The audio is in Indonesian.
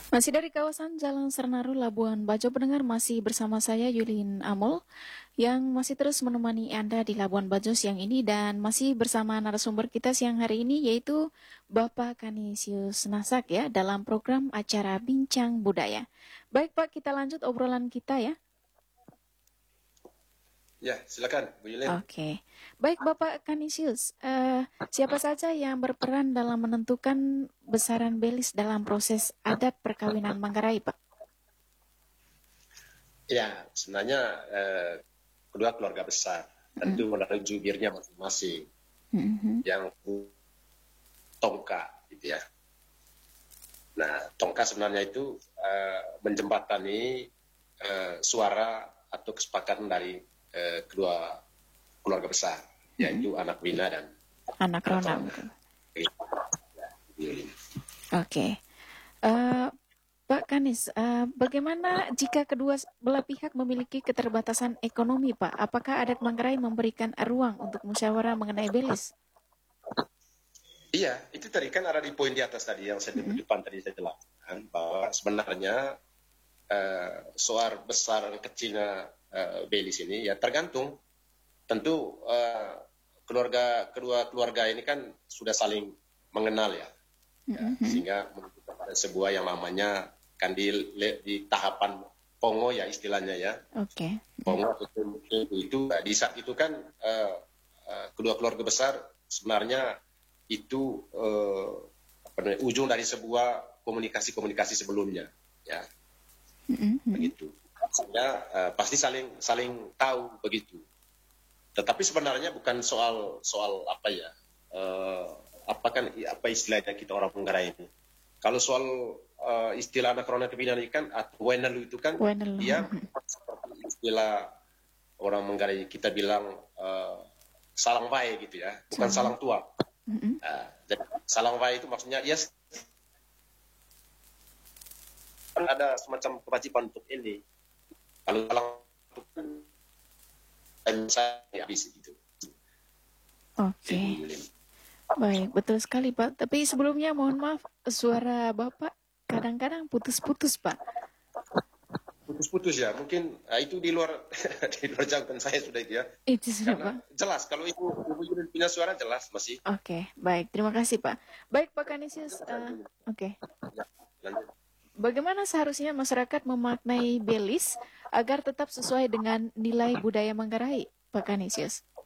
Masih dari kawasan Jalan Sernaru, Labuan Bajo, pendengar masih bersama saya Yulin Amol yang masih terus menemani Anda di Labuan Bajo siang ini dan masih bersama narasumber kita siang hari ini yaitu Bapak Kanisius Nasak ya dalam program acara Bincang Budaya. Baik Pak, kita lanjut obrolan kita ya. Ya, silakan Bu Yulin. Oke, baik Bapak Kanisius, siapa saja yang berperan dalam menentukan besaran belis dalam proses adat perkawinan Manggarai Pak? Ya, sebenarnya kedua keluarga besar tentu melalui jubirnya masing-masing yang tongka, gitu ya. Nah, tongka sebenarnya itu menjembatani suara atau kesepakatan dari kedua keluarga besar, yaitu anak Wina dan Anak Rona. Rona. Ya, Bu Yulin. Oke. Eh, Pak Kanis, bagaimana jika kedua belah pihak memiliki keterbatasan ekonomi, Pak? Apakah adat Manggarai memberikan ruang untuk musyawarah mengenai belis? Iya, itu tadi kan ada di poin di atas tadi yang saya di depan tadi saya jelaskan bahwa sebenarnya soal besar dan kecilnya belis ini ya tergantung. Tentu kedua keluarga ini kan sudah saling mengenal ya, sehingga menunjukkan pada sebuah yang namanya kan di tahapan pongo ya istilahnya ya. Oke. Pongo itu di saat itu kan kedua keluarga besar sebenarnya itu ujung dari sebuah komunikasi sebelumnya ya. Begitu. Sehingga pasti saling tahu begitu. Tetapi sebenarnya bukan soal apa ya, apa istilahnya kita orang Manggarai ini. Kalau soal istilah anak corona kebinaan kan atau wenalu itu kan Wenel. dia seperti istilah orang Manggarai kita bilang salang bae gitu ya, bukan salang tua. Jadi salang bae itu maksudnya dia ada semacam kewajiban untuk ini. Kalau salang itu kan saya habis gitu. Oke. Baik, betul sekali, Pak. Tapi sebelumnya mohon maaf, suara Bapak kadang-kadang putus-putus, Pak. Putus-putus ya, mungkin itu di luar di luar jangkauan saya sudah itu ya. Itu sudah, Pak. Karena jelas kalau Ibu Yudin punya suara jelas masih. Oke, baik. Terima kasih, Pak. Baik, Pak Kanisius. Oke. Ya, lanjut. Bagaimana seharusnya masyarakat memaknai belis agar tetap sesuai dengan nilai budaya Manggarai, Pak Kanisius?